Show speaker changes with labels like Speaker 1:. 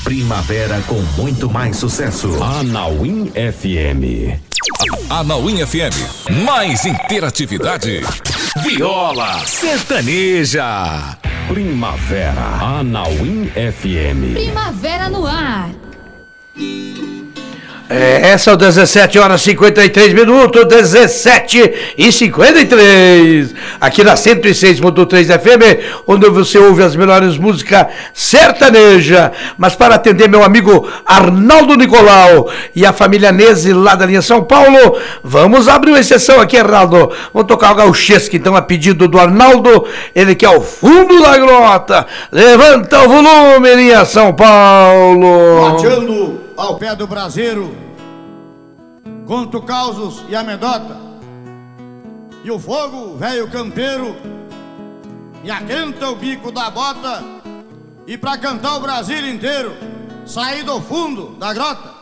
Speaker 1: Primavera com muito mais sucesso.
Speaker 2: Anauim FM.
Speaker 3: Anauim FM, mais interatividade.
Speaker 1: Viola sertaneja.
Speaker 2: Primavera. Anauim FM.
Speaker 4: Primavera no ar.
Speaker 5: São 17 horas e 53 minutos, 17 e 53, aqui na 106.3 FM, onde você ouve as melhores músicas sertaneja. Mas para atender meu amigo Arnaldo Nicolau e a família Nese lá da linha São Paulo, vamos abrir uma exceção aqui, Arnaldo. Vamos tocar o gauchesco, então, a pedido do Arnaldo, ele que é o fundo da grota. Levanta o volume, linha São Paulo.
Speaker 6: Bateando ao pé do braseiro, conto causos e amedota, e o fogo, velho campeiro, e aquenta o bico da bota, e pra cantar o Brasil inteiro, saí do fundo da grota.